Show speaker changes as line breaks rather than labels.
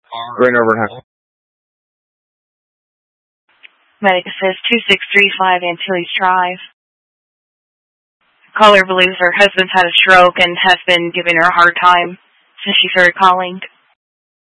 Ran over and
Medica says 2635 Antilles Drive. Caller believes her husband's had a stroke and has been giving her a hard time since she started calling.